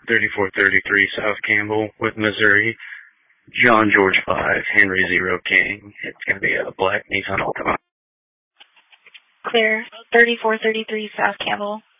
3433 South Campbell with Missouri. John George 5, Henry 0 King. It's going to be a black Nissan Altima. Clear. 3433 South Campbell.